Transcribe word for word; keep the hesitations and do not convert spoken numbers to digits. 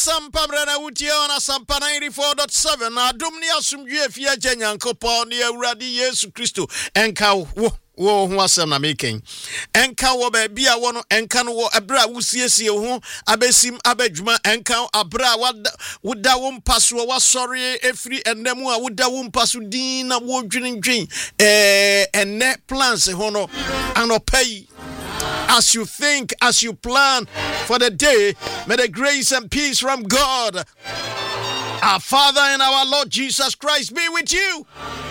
Asampa brana wutie on Asampa ninety-four point seven na adom ne asomdwe afia gya Nyankopɔn ne Awurade Yesu Kristo enka wo wo ho asɛm na meken enka wo ba bia wo no enka no wo abra wo siesie ho abesim abadwuma enka abra woda wo mpaso wasɔre efiri enam a woda wo mpaso din na wo dwendwen eh enne plans ho no anopai. As you think, as you plan for the day, may the grace and peace from God, our Father and our Lord Jesus Christ, be with you.